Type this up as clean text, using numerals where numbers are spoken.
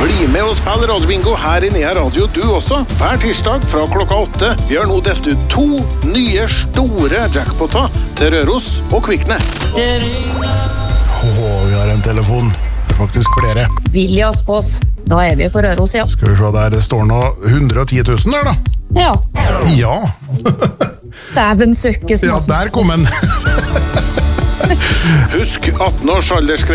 Bli med og spill radiobingo her i Nea Radio du også, hver tirsdag fra klokka 8. Vi har nå delt ut 2 nye store jackpotter til Røros og Kvikne. Vi har en telefon. Det er faktisk flere. Vilje Aspås. Da er vi på Røros, ja. Skal vi se der, det står nå 110 000 der da. Ja. Ja. Dæven søkkes Ja, massen. der kom den. Husk 18 års aldersgrense.